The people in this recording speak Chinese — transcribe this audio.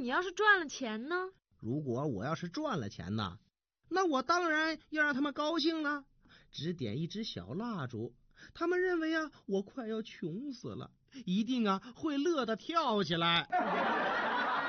你要是赚了钱呢？ 如果我要是赚了钱呢，那我当然要让他们高兴啊，只点一支小蜡烛，他们认为啊，我快要穷死了，一定啊会乐得跳起来。